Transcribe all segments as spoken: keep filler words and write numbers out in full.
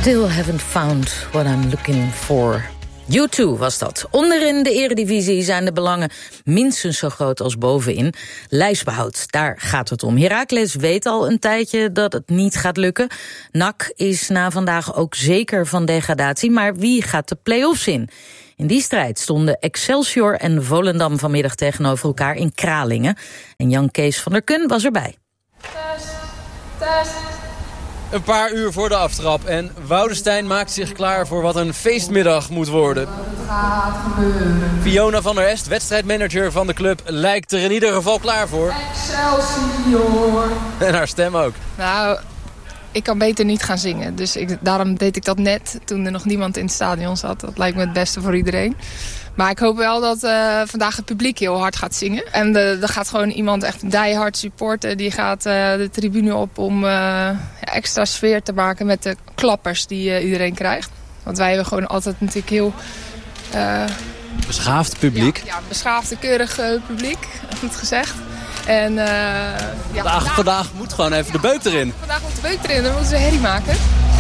Still haven't found what I'm looking for. U twee was dat. Onderin de eredivisie zijn de belangen minstens zo groot als bovenin. Lijfsbehoud, daar gaat het om. Heracles weet al een tijdje dat het niet gaat lukken. N A C is na vandaag ook zeker van degradatie. Maar wie gaat de play-offs in? In die strijd stonden Excelsior en Volendam vanmiddag tegenover elkaar in Kralingen. En Jan Kees van der Kun was erbij. Test, test. Een paar uur voor de aftrap en Woudenstein maakt zich klaar voor wat een feestmiddag moet worden. Het gaat gebeuren. Fiona van der Est, wedstrijdmanager van de club, lijkt er in ieder geval klaar voor. Excelsior. En haar stem ook. Nou, ik kan beter niet gaan zingen. Dus ik, daarom deed ik dat net toen er nog niemand in het stadion zat. Dat lijkt me het beste voor iedereen. Maar ik hoop wel dat uh, vandaag het publiek heel hard gaat zingen. En er gaat gewoon iemand echt diehard supporten. Die gaat uh, de tribune op om uh, ja, extra sfeer te maken met de klappers die uh, iedereen krijgt. Want wij hebben gewoon altijd natuurlijk heel... Uh, beschaafd publiek. Ja, ja beschaafd, keurig uh, publiek, goed gezegd. En, uh, ja, vandaag, vandaag, vandaag moet gewoon even de beuk erin. Vandaag moet de beuk erin, dan moeten ze herrie maken.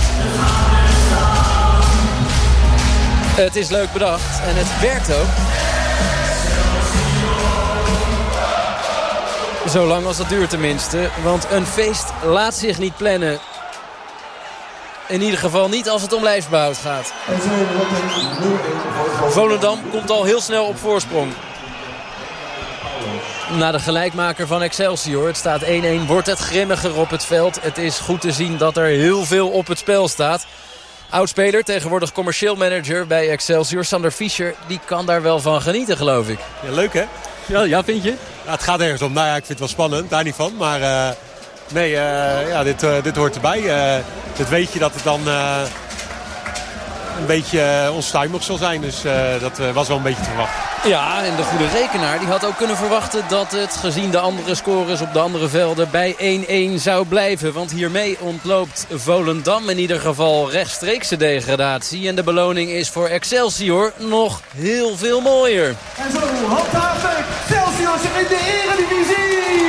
Het is leuk bedacht en het werkt ook. Zolang als dat duurt tenminste. Want een feest laat zich niet plannen. In ieder geval niet als het om lijfsbehoud gaat. Volendam komt al heel snel op voorsprong. Na de gelijkmaker van Excelsior, het staat één-één, wordt het grimmiger op het veld. Het is goed te zien dat er heel veel op het spel staat. Oudspeler, tegenwoordig commercieel manager bij Excelsior, Sander Fischer, die kan daar wel van genieten, geloof ik. Ja, leuk hè? Ja, ja vind je? Ja, het gaat ergens om. Nou ja, ik vind het wel spannend, daar niet van. Maar uh, nee, uh, ja, dit, uh, dit hoort erbij. Uh, dit weet je dat het dan uh, een beetje uh, onstuimig zal zijn. Dus uh, dat uh, was wel een beetje te verwachten. Ja, en de goede rekenaar die had ook kunnen verwachten dat het, gezien de andere scores op de andere velden, bij één-één zou blijven. Want hiermee ontloopt Volendam in ieder geval rechtstreeks de degradatie. En de beloning is voor Excelsior nog heel veel mooier. En zo handhaaft Excelsior zich in de eredivisie.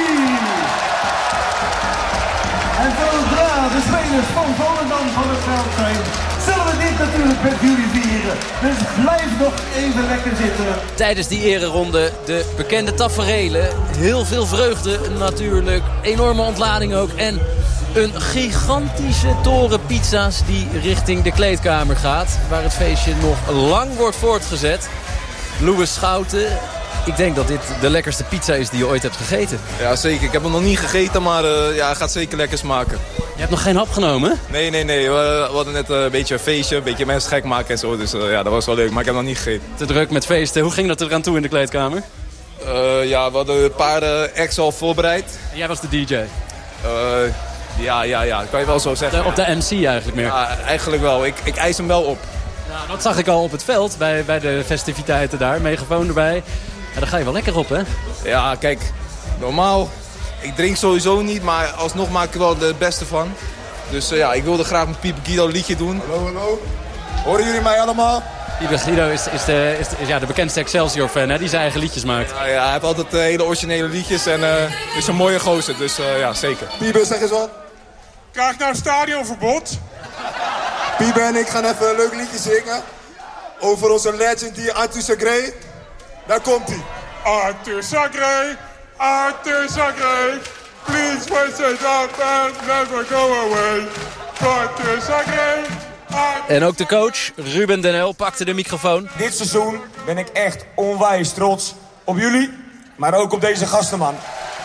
En zodra de spelers van Volendam van het veld zijn, zullen we dit natuurlijk met jullie vieren. Dus blijf nog even lekker zitten. Tijdens die ereronde de bekende taferelen. Heel veel vreugde natuurlijk. Enorme ontlading ook. En een gigantische toren pizza's die richting de kleedkamer gaat. Waar het feestje nog lang wordt voortgezet. Louis Schouten. Ik denk dat dit de lekkerste pizza is die je ooit hebt gegeten. Ja, zeker. Ik heb hem nog niet gegeten, maar uh, ja, hij gaat zeker lekker smaken. Je hebt nog geen hap genomen? Nee, nee, nee. We, we hadden net uh, een beetje een feestje, een beetje mensen gek maken en zo. Dus uh, ja, dat was wel leuk, maar ik heb nog niet gegeten. Te druk met feesten. Hoe ging dat er aan toe in de kleedkamer? Uh, ja, we hadden een paar uh, acts al voorbereid. En jij was de D J? Uh, ja, ja, ja. Dat kan je wel zo zeggen. De, op de M C eigenlijk meer? Ja, eigenlijk wel. Ik, ik eis hem wel op. Ja, dat zag ik al op het veld bij, bij de festiviteiten daar. Megafoon erbij. Ja, daar ga je wel lekker op, hè? Ja, kijk, normaal, ik drink sowieso niet, maar alsnog maak ik er wel het beste van. Dus uh, ja, ik wilde graag met Pieper Guido een liedje doen. Hallo, hallo. Horen jullie mij allemaal? Pieper Guido is, is, de, is, is ja, de bekendste Excelsior-fan, hè? Die zijn eigen liedjes maakt. Ja, ja, hij heeft altijd uh, hele originele liedjes en uh, is een mooie gozer, dus uh, ja, zeker. Pieper, zeg eens wat. Krijg nou stadionverbod? Pieper en ik gaan even een leuk liedje zingen. Over onze legend hier, Arthur Sagré. Daar komt hij. Arthur Sagré, Arthur Sagré, please wait it up and never go away. Arthur Sagré. En ook de coach, Ruben Den Uyl, pakte de microfoon. Dit seizoen ben ik echt onwijs trots op jullie, maar ook op deze gasten, man.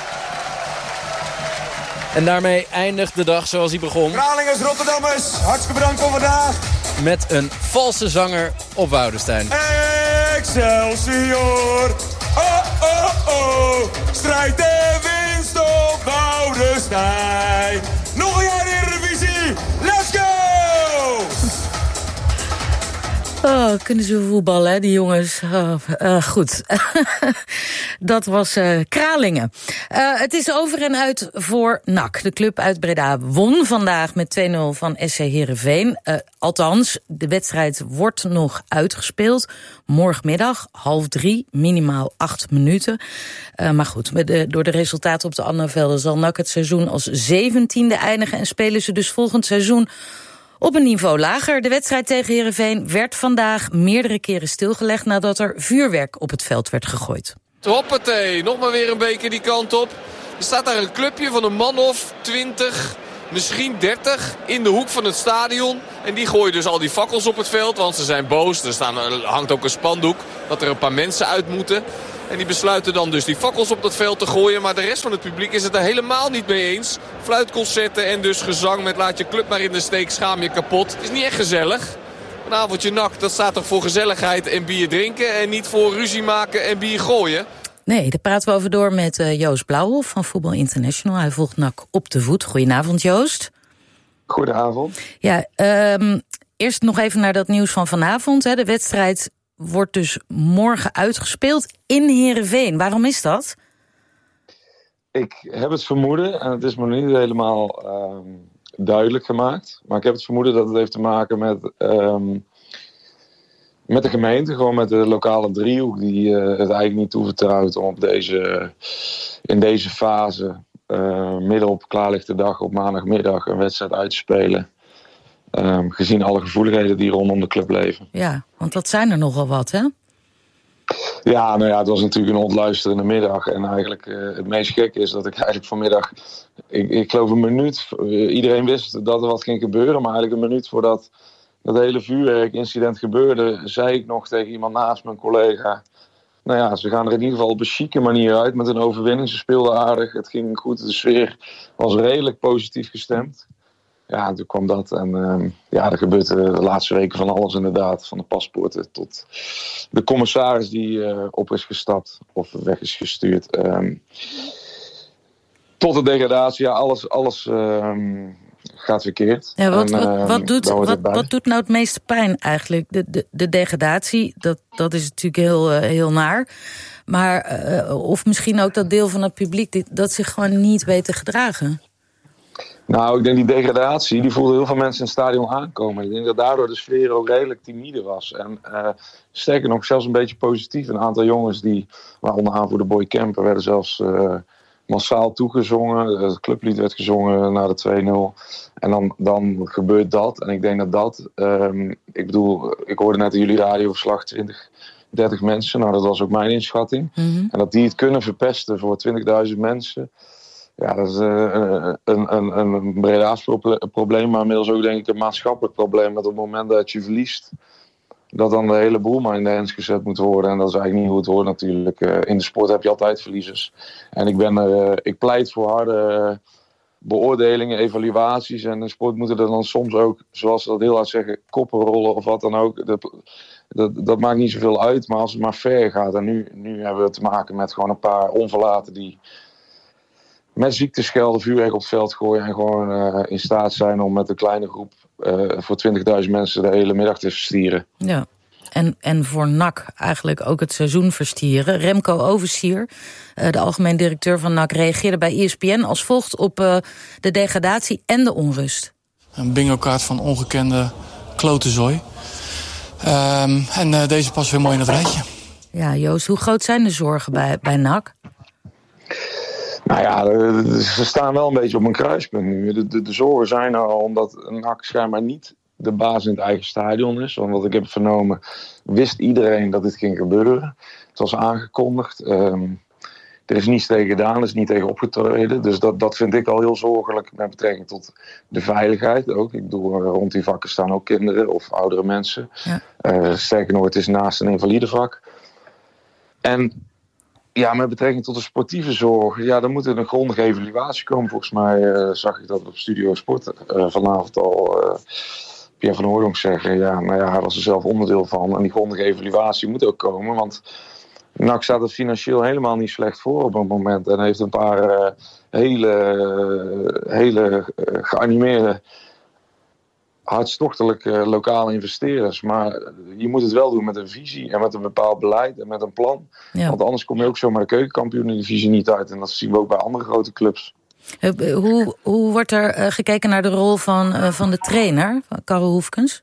En daarmee eindigt de dag zoals hij begon. Kralingers, Rotterdammers, hartstikke bedankt voor vandaag. Met een valse zanger op Woudenstein. Excelsior, oh oh oh, strijd en winst op Woudenstein. Nog een jaar Eredivisie, let's go! Oh, kunnen ze voetballen, hè, die jongens. Oh, uh, goed. Dat was uh, Kralingen. Uh, het is over en uit voor N A C. De club uit Breda won vandaag met twee nul van S C Heerenveen. Uh, althans, de wedstrijd wordt nog uitgespeeld. Morgenmiddag, half drie, minimaal acht minuten. Uh, maar goed, met de, door de resultaten op de andere velden zal N A C het seizoen als zeventiende eindigen. En spelen ze dus volgend seizoen Op een niveau lager. De wedstrijd tegen Heerenveen werd vandaag meerdere keren stilgelegd nadat er vuurwerk op het veld werd gegooid. Hoppatee, nog maar weer een beker die kant op. Er staat daar een clubje van een man of twintig, misschien dertig in de hoek van het stadion. En die gooien dus al die fakkels op het veld, want ze zijn boos. Er, staan, er hangt ook een spandoek dat er een paar mensen uit moeten. En die besluiten dan dus die fakkels op dat veld te gooien. Maar de rest van het publiek is het er helemaal niet mee eens. Fluitconcerten en dus gezang met laat je club maar in de steek, schaam je kapot. Het is niet echt gezellig. Een avondje N A C, dat staat toch voor gezelligheid en bier drinken en niet voor ruzie maken en bier gooien? Nee, daar praten we over door met uh, Joost Blauwhof van Voetbal International. Hij volgt N A C op de voet. Goedenavond, Joost. Goedenavond. Ja, um, eerst nog even naar dat nieuws van vanavond. Hè. De wedstrijd wordt dus morgen uitgespeeld in Heerenveen. Waarom is dat? Ik heb het vermoeden, en het is me niet helemaal um, duidelijk gemaakt, maar ik heb het vermoeden dat het heeft te maken met, um, met de gemeente, gewoon met de lokale driehoek die uh, het eigenlijk niet toevertrouwt om op deze, in deze fase, uh, midden op klaarlichte dag op maandagmiddag, een wedstrijd uit te spelen. Um, gezien alle gevoeligheden die rondom de club leven. Ja, want dat zijn er nogal wat, hè? Ja, nou ja, het was natuurlijk een ontluisterende middag. En eigenlijk uh, het meest gekke is dat ik eigenlijk vanmiddag, ik, ik geloof een minuut, uh, iedereen wist dat er wat ging gebeuren, maar eigenlijk een minuut voordat dat hele vuurwerkincident gebeurde, zei ik nog tegen iemand naast mijn collega, nou ja, ze gaan er in ieder geval op een chique manier uit met een overwinning. Ze speelden aardig, het ging goed, de sfeer was redelijk positief gestemd. Ja, toen kwam dat en uh, ja, er gebeurt uh, de laatste weken van alles inderdaad. Van de paspoorten tot de commissaris die uh, op is gestapt of weg is gestuurd. Um, tot de degradatie, ja, alles, alles um, gaat verkeerd. Ja, wat, en, wat, uh, wat, doet, wat, wat wat doet nou het meeste pijn eigenlijk? De, de, de degradatie, dat, dat is natuurlijk heel, uh, heel naar. Maar, uh, of misschien ook dat deel van het publiek die, dat zich gewoon niet weet te gedragen. Nou, ik denk die degradatie, die voelden heel veel mensen in het stadion aankomen. Ik denk dat daardoor de sfeer ook redelijk timide was. En uh, sterker nog, zelfs een beetje positief. Een aantal jongens die, waaronder aanvoerder Boy Kemper, werden zelfs uh, massaal toegezongen. Het clublied werd gezongen na de twee nul. En dan, dan gebeurt dat. En ik denk dat dat, um, ik bedoel, ik hoorde net in jullie radioverslag twintig, dertig mensen. Nou, dat was ook mijn inschatting. Mm-hmm. En dat die het kunnen verpesten voor twintigduizend mensen. Ja, dat is uh, een, een, een Breda's probleem, maar inmiddels ook denk ik een maatschappelijk probleem. Dat op het moment dat je verliest, dat dan de hele boel maar in de hens gezet moet worden. En dat is eigenlijk niet hoe het hoort natuurlijk. Uh, in de sport heb je altijd verliezers. En ik, ben er, uh, ik pleit voor harde uh, beoordelingen, evaluaties. En in sport moeten er dan soms ook, zoals ze dat heel hard zeggen, koppen rollen of wat dan ook. Dat, dat, dat maakt niet zoveel uit, maar als het maar ver gaat. En nu, nu hebben we te maken met gewoon een paar onverlaten die met ziekteschelden vuurwerk op het veld gooien en gewoon uh, in staat zijn om met een kleine groep uh, voor twintigduizend mensen de hele middag te verstieren. Ja, en, en voor N A C eigenlijk ook het seizoen verstieren. Remco Oversier, uh, de algemeen directeur van N A C, reageerde bij E S P N als volgt op uh, de degradatie en de onrust. Een bingo-kaart van ongekende klotenzooi. Um, en uh, deze past weer mooi in het rijtje. Ja, Joost, hoe groot zijn de zorgen bij, bij N A C? Nou ja, ze staan wel een beetje op een kruispunt nu. De, de, de zorgen zijn er al omdat N A C schijnbaar niet de baas in het eigen stadion is. Want wat ik heb vernomen, wist iedereen dat dit ging gebeuren. Het was aangekondigd. Um, er is niets tegen gedaan, er is niet tegen opgetreden. Dus dat, dat vind ik al heel zorgelijk met betrekking tot de veiligheid ook. Ik bedoel, rond die vakken staan ook kinderen of oudere mensen. Ja. Uh, sterker nog, het is naast een invalidevak. En ja, met betrekking tot de sportieve zorg, ja, dan moet er een grondige evaluatie komen. Volgens mij uh, zag ik dat op Studio Sport uh, vanavond al uh, Pierre van Hooydonk zeggen. Ja, nou ja, hij was er zelf onderdeel van. En die grondige evaluatie moet ook komen, want N A C staat er financieel helemaal niet slecht voor op het moment. En heeft een paar uh, hele, uh, hele uh, geanimeerde, hartstochtelijke uh, lokale investeerders. Maar je moet het wel doen met een visie en met een bepaald beleid en met een plan. Ja. Want anders kom je ook zomaar de keukenkampioen-divisie niet uit. En dat zien we ook bij andere grote clubs. Hoe, hoe wordt er uh, gekeken naar de rol van, uh, van de trainer, Karel Hoefkens?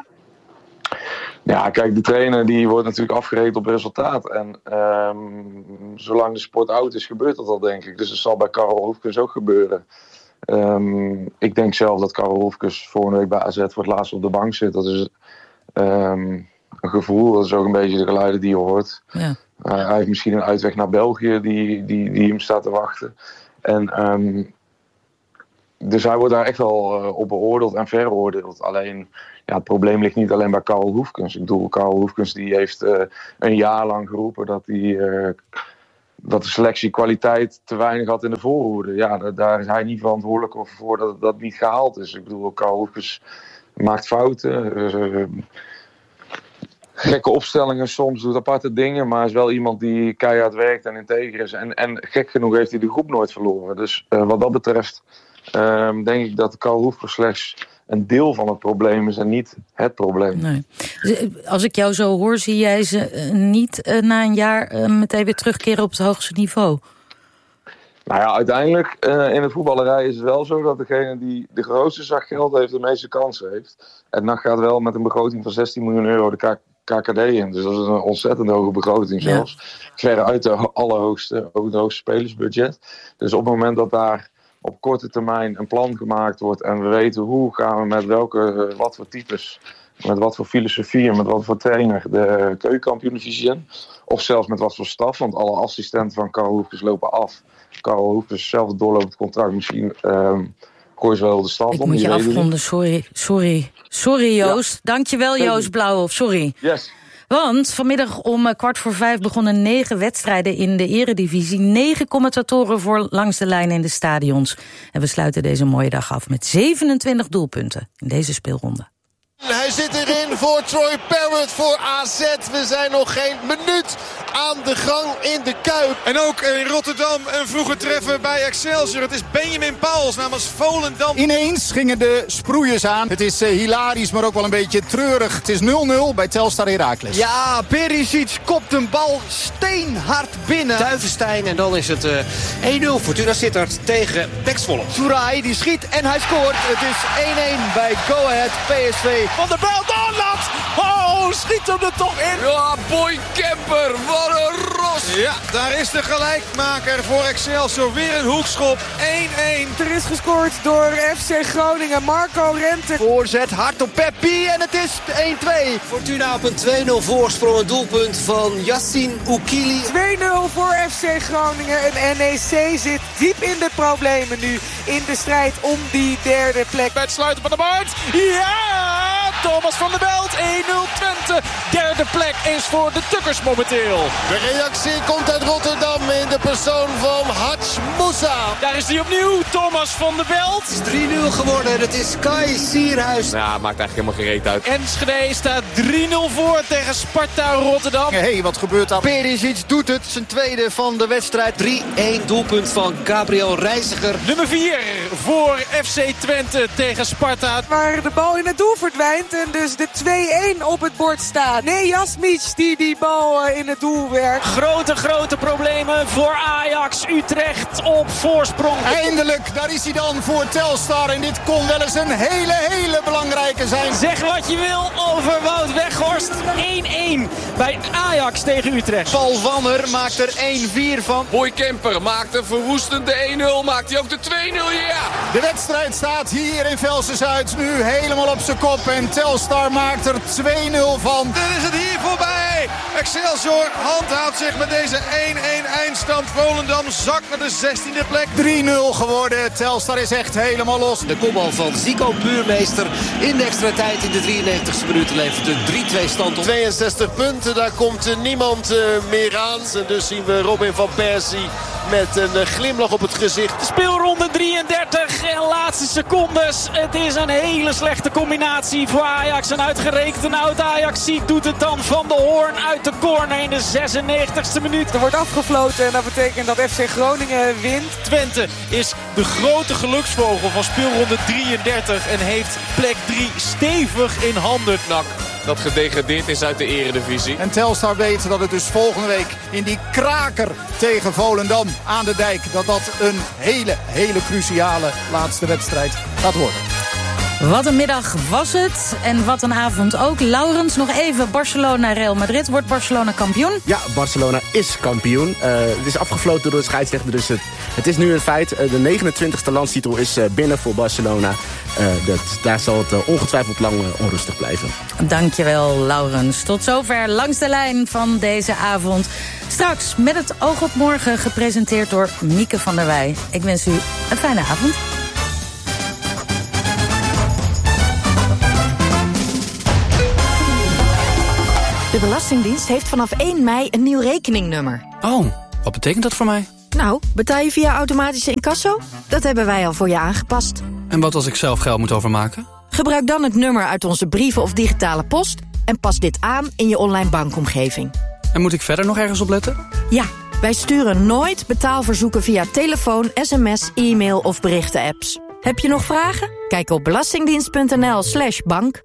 Ja, kijk, de trainer die wordt natuurlijk afgerekend op resultaat. En um, zolang de sport oud is, gebeurt dat al, denk ik. Dus dat zal bij Karel Hoefkens ook gebeuren. Um, ik denk zelf dat Karel Hofkes volgende week bij A Z voor het laatst op de bank zit. Dat is um, een gevoel, dat is ook een beetje de geluiden die je hoort. Ja. Uh, hij heeft misschien een uitweg naar België die, die, die hem staat te wachten. En, um, dus hij wordt daar echt wel uh, op beoordeeld en veroordeeld. Alleen, ja, het probleem ligt niet alleen bij Karel Hofkes. Ik bedoel, Karel Hofkes die heeft uh, een jaar lang geroepen dat hij... Uh, dat de selectie kwaliteit te weinig had in de voorhoede. Ja, daar is hij niet verantwoordelijk voor dat dat niet gehaald is. Ik bedoel, Karel Hofkes maakt fouten. Uh, gekke opstellingen soms, doet aparte dingen. Maar is wel iemand die keihard werkt en integer is. En, en gek genoeg heeft hij de groep nooit verloren. Dus uh, wat dat betreft uh, denk ik dat Karel Hofkes slechts een deel van het probleem is en niet het probleem. Nee. Als ik jou zo hoor, zie jij ze niet uh, na een jaar uh, meteen weer terugkeren op het hoogste niveau? Nou ja, uiteindelijk uh, in de voetballerij is het wel zo dat degene die de grootste zak geld heeft de meeste kansen heeft. En N A C gaat wel met een begroting van zestien miljoen euro de K K D in. Dus dat is een ontzettend hoge begroting zelfs. Ja. Verre uit de allerhoogste, ook het hoogste spelersbudget. Dus op het moment dat daar op korte termijn een plan gemaakt wordt en we weten hoe gaan we met welke, wat voor types, met wat voor filosofie en met wat voor trainer de keukenkampioen-divisie in. Of zelfs met wat voor staf, want alle assistenten van Karel Hofkes lopen af. Karel Hofkes zelf doorloopt het contract, misschien um, gooi ze wel de staf om. Ik moet je afronden, sorry, sorry. Sorry Joost, ja. Dankjewel Joost Blauwhof, sorry. Yes. Want vanmiddag om kwart voor vijf begonnen negen wedstrijden in de eredivisie. Negen commentatoren voor langs de lijn in de stadions. En we sluiten deze mooie dag af met zevenentwintig doelpunten in deze speelronde. Hij zit erin voor Troy Parrott voor A Z. We zijn nog geen minuut aan de gang in de Kuip. En ook in Rotterdam een vroege treffer bij Excelsior. Het is Benjamin Pauwels namens Volendam. Ineens gingen de sproeiers aan. Het is uh, hilarisch, maar ook wel een beetje treurig. Het is nul nul bij Telstar Heracles. Ja, Perisic kopt een bal steenhard binnen. Duivenstein en dan is het uh, één nul. Fortuna Sittard tegen Pek Zwolle. Soerai die schiet en hij scoort. Het is één één bij Go Ahead P S V. Van der Belt, oh, lat! Oh, schiet hem er toch in! Ja, Boy Kemper, wat een ros! Ja, daar is de gelijkmaker voor Excelsior. Weer een hoekschop, één één. Er is gescoord door F C Groningen, Marco Rente. Voorzet, hard op Peppi en het is één twee. Fortuna op een twee nul voorsprong, een doelpunt van Yassin Oukili. twee nul voor F C Groningen en N E C zit diep in de problemen nu. In de strijd om die derde plek. Bij het sluiten van de markt, ja! Thomas van der Belt, één nul Twente. Derde plek is voor de Tukkers momenteel. De reactie komt uit Rotterdam in de persoon van Hadj Moussa. Daar is hij opnieuw, Thomas van der Belt. Het is drie nul geworden, het is Kai Sierhuis. Ja, maakt eigenlijk helemaal geen reet uit. Enschede staat drie nul voor tegen Sparta Rotterdam. Hé, hey, wat gebeurt daar? Perisic doet het, zijn tweede van de wedstrijd. drie één doelpunt van Gabriel Reiziger. Nummer vier voor F C Twente tegen Sparta. Waar de bal in het doel verdwijnt en dus de twee één op het bord staat. Nee, Jasmic die die bal in het doel werkt. Grote, grote problemen voor Ajax. Utrecht op voorsprong. Eindelijk, daar is hij dan voor Telstar. En dit kon wel eens een hele, hele belangrijke zijn. Zeg wat je wil over Wout Weghorst. één één bij Ajax tegen Utrecht. Paul Wanner maakt er één vier van. Boy Kemper maakt een verwoestende één nul. Maakt hij ook de twee nul, ja. De wedstrijd staat hier in Velsen-Zuid nu helemaal op zijn kop. En Telstar maakt er twee nul van. Dan is het hier voorbij. Excelsior handhaaft zich met deze één één eindstand. Volendam zakt naar de zestiende plek. drie nul geworden. Telstar is echt helemaal los. De kopbal van Zico Buurmeester in de extra tijd in de drieënnegentigste minuut levert de drie twee stand op. tweeënzestig punten, daar komt niemand uh, meer aan. En dus zien we Robin van Persie met een uh, glimlach op het gezicht. Speelronde drieëndertig en laatste secondes. Het is een hele slechte combinatie voor Ajax. En uitgerekend een oud Ajax doet het dan Van de Hoorn uit de corner in de zesennegentigste minuut. Er wordt afgefloten en dat betekent dat F C Groningen wint. Twente is de grote geluksvogel van speelronde drieëndertig en heeft plek drie stevig in handen. N A C dat gedegradeerd is uit de eredivisie. En Telstar weet dat het dus volgende week in die kraker tegen Volendam aan de dijk, dat dat een hele, hele cruciale laatste wedstrijd gaat worden. Wat een middag was het en wat een avond ook. Laurens, nog even Barcelona, Real Madrid. Wordt Barcelona kampioen? Ja, Barcelona is kampioen. Uh, het is afgefloten door de scheidsrechter, dus het, het is nu een feit. Uh, de negenentwintigste landstitel is uh, binnen voor Barcelona. Uh, dat, daar zal het uh, ongetwijfeld lang uh, onrustig blijven. Dankjewel, Laurens. Tot zover Langs de Lijn van deze avond. Straks met het oog op morgen, gepresenteerd door Mieke van der Wij. Ik wens u een fijne avond. De Belastingdienst heeft vanaf één mei een nieuw rekeningnummer. Oh, wat betekent dat voor mij? Nou, betaal je via automatische incasso? Dat hebben wij al voor je aangepast. En wat als ik zelf geld moet overmaken? Gebruik dan het nummer uit onze brieven of digitale post en pas dit aan in je online bankomgeving. En moet ik verder nog ergens op letten? Ja, wij sturen nooit betaalverzoeken via telefoon, sms, e-mail of berichten-apps. Heb je nog vragen? Kijk op belastingdienst.nl slash bank.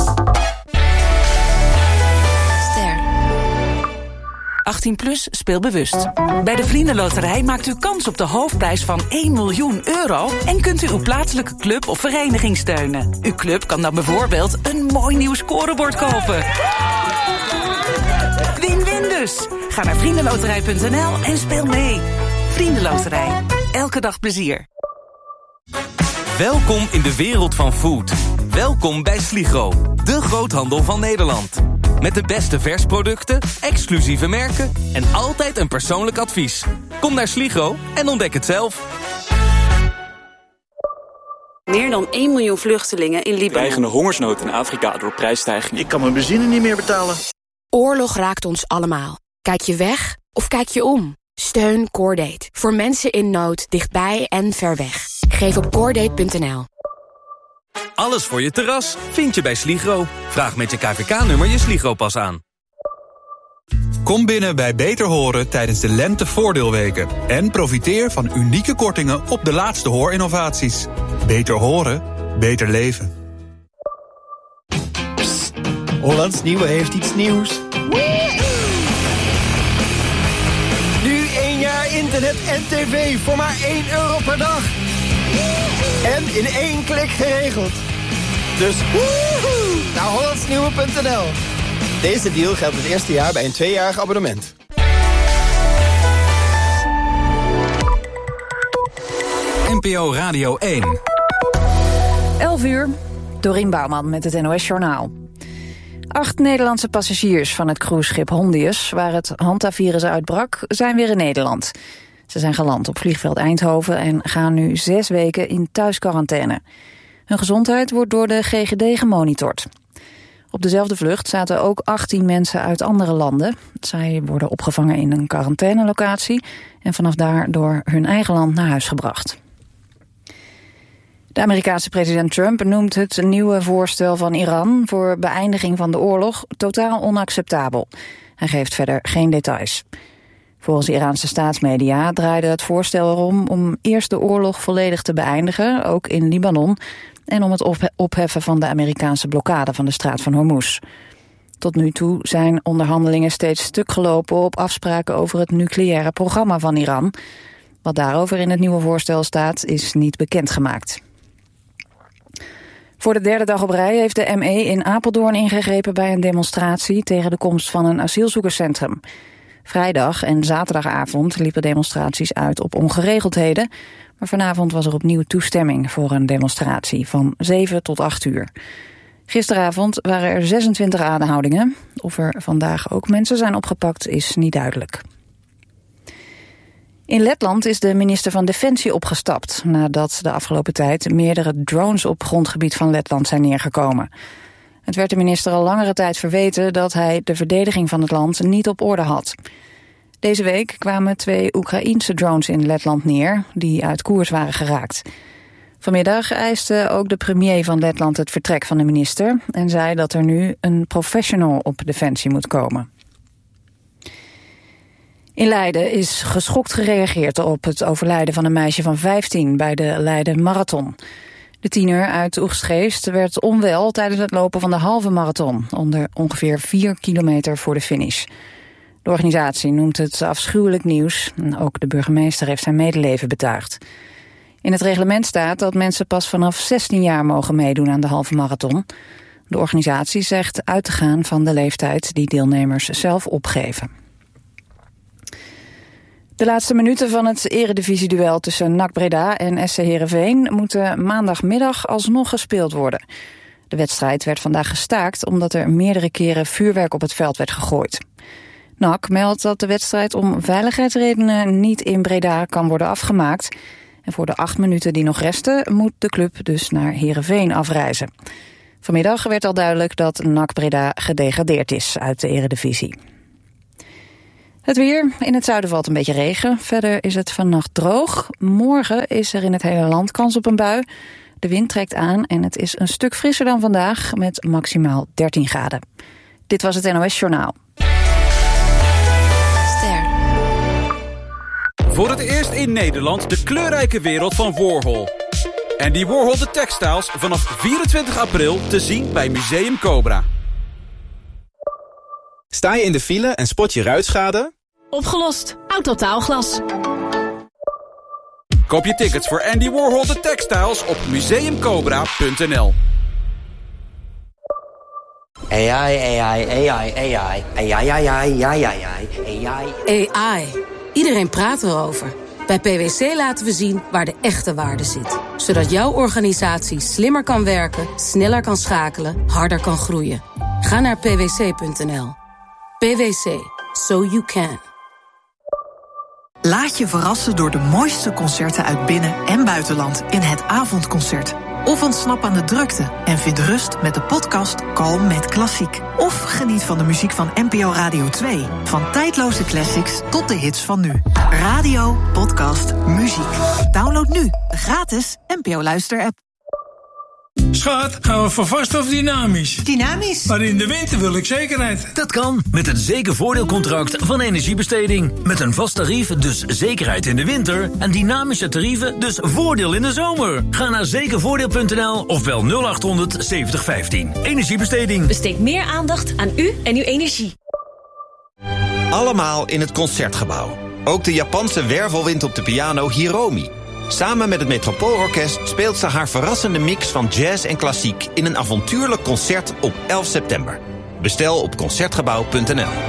achttien plus, speel bewust. Bij de Vriendenloterij maakt u kans op de hoofdprijs van één miljoen euro... en kunt u uw plaatselijke club of vereniging steunen. Uw club kan dan bijvoorbeeld een mooi nieuw scorebord kopen. Win-win dus. Ga naar vriendenloterij punt n l en speel mee. Vriendenloterij. Elke dag plezier. Welkom in de wereld van food. Welkom bij Sligro, de groothandel van Nederland. Met de beste versproducten, exclusieve merken en altijd een persoonlijk advies. Kom naar Sligro en ontdek het zelf. Meer dan één miljoen vluchtelingen in Libanon. Dreigende hongersnood in Afrika door prijsstijgingen. Ik kan mijn benzine niet meer betalen. Oorlog raakt ons allemaal. Kijk je weg of kijk je om? Steun Cordate. Voor mensen in nood, dichtbij en ver weg. Geef op cordate punt n l. Alles voor je terras vind je bij Sligro. Vraag met je K V K-nummer je Sligro-pas aan. Kom binnen bij Beter Horen tijdens de Lente-voordeelweken. En profiteer van unieke kortingen op de laatste hoorinnovaties. Beter horen, beter leven. Psst, Hollands Nieuwe heeft iets nieuws. Nu één jaar internet en tv voor maar één euro per dag. En in één klik geregeld. Dus woehoe, naar hollands nieuwe punt n l. Deze deal geldt het eerste jaar bij een tweejarig abonnement. N P O Radio één. elf uur, Dorien Bouwman met het N O S-journaal. Acht Nederlandse passagiers van het cruiseschip Hondius, waar het hantavirus uitbrak, zijn weer in Nederland. Ze zijn geland op vliegveld Eindhoven en gaan nu zes weken in thuisquarantaine. Hun gezondheid wordt door de G G D gemonitord. Op dezelfde vlucht zaten ook achttien mensen uit andere landen. Zij worden opgevangen in een quarantainelocatie en vanaf daar door hun eigen land naar huis gebracht. De Amerikaanse president Trump noemt het nieuwe voorstel van Iran voor beëindiging van de oorlog totaal onacceptabel. Hij geeft verder geen details. Volgens de Iraanse staatsmedia draaide het voorstel erom om eerst de oorlog volledig te beëindigen, ook in Libanon, en om het opheffen van de Amerikaanse blokkade van de straat van Hormuz. Tot nu toe zijn onderhandelingen steeds stuk gelopen op afspraken over het nucleaire programma van Iran. Wat daarover in het nieuwe voorstel staat, is niet bekendgemaakt. Voor de derde dag op rij heeft de M E in Apeldoorn ingegrepen bij een demonstratie tegen de komst van een asielzoekerscentrum. Vrijdag en zaterdagavond liepen demonstraties uit op ongeregeldheden, maar vanavond was er opnieuw toestemming voor een demonstratie van zeven tot acht uur. Gisteravond waren er zesentwintig aanhoudingen. Of er vandaag ook mensen zijn opgepakt is niet duidelijk. In Letland is de minister van Defensie opgestapt nadat de afgelopen tijd meerdere drones op grondgebied van Letland zijn neergekomen. Het werd de minister al langere tijd verweten dat hij de verdediging van het land niet op orde had. Deze week kwamen twee Oekraïense drones in Letland neer die uit koers waren geraakt. Vanmiddag eiste ook de premier van Letland het vertrek van de minister en zei dat er nu een professional op Defensie moet komen. In Leiden is geschokt gereageerd op het overlijden van een meisje van vijftien bij de Leiden Marathon. De tiener uit Oegstgeest werd onwel tijdens het lopen van de halve marathon, onder ongeveer vier kilometer voor de finish. De organisatie noemt het afschuwelijk nieuws. Ook de burgemeester heeft zijn medeleven betuigd. In het reglement staat dat mensen pas vanaf zestien jaar mogen meedoen aan de halve marathon. De organisatie zegt uit te gaan van de leeftijd die deelnemers zelf opgeven. De laatste minuten van het eredivisieduel tussen N A C Breda en S C Heerenveen moeten maandagmiddag alsnog gespeeld worden. De wedstrijd werd vandaag gestaakt omdat er meerdere keren vuurwerk op het veld werd gegooid. N A C meldt dat de wedstrijd om veiligheidsredenen niet in Breda kan worden afgemaakt. En voor de acht minuten die nog resten moet de club dus naar Heerenveen afreizen. Vanmiddag werd al duidelijk dat N A C Breda gedegradeerd is uit de eredivisie. Het weer. In het zuiden valt een beetje regen. Verder is het vannacht droog. Morgen is er in het hele land kans op een bui. De wind trekt aan en het is een stuk frisser dan vandaag met maximaal dertien graden. Dit was het N O S Journaal. Ster. Voor het eerst in Nederland de kleurrijke wereld van Warhol. Andy Warhol The Textiles vanaf vierentwintig april te zien bij Museum Cobra. Sta je in de file en spot je ruitschade? Opgelost. Autotaalglas. Koop je tickets voor Andy Warhol The Textiles op museumcobra punt n l. A I, A I, A I, A I, A I, A I, A I, A I, A I. A I. Iedereen praat erover. Bij P W C laten we zien waar de echte waarde zit. Zodat jouw organisatie slimmer kan werken, sneller kan schakelen, harder kan groeien. Ga naar p w c punt n l. P W C. So you can. Laat je verrassen door de mooiste concerten uit binnen- en buitenland in het avondconcert. Of ontsnap aan de drukte en vind rust met de podcast Kalm met Klassiek. Of geniet van de muziek van N P O Radio twee. Van tijdloze classics tot de hits van nu. Radio, podcast, muziek. Download nu de gratis N P O Luister-app. Schat, gaan we voor vast of dynamisch? Dynamisch. Maar in de winter wil ik zekerheid. Dat kan met het zekervoordeelcontract van Energiebesteding. Met een vast tarief, dus zekerheid in de winter. En dynamische tarieven, dus voordeel in de zomer. Ga naar zekervoordeel punt n l of bel nul acht honderd zeventig vijftien. Energiebesteding. Besteed meer aandacht aan u en uw energie. Allemaal in het Concertgebouw. Ook de Japanse wervelwind op de piano Hiromi. Samen met het Metropoolorkest speelt ze haar verrassende mix van jazz en klassiek in een avontuurlijk concert op elf september. Bestel op concertgebouw punt n l.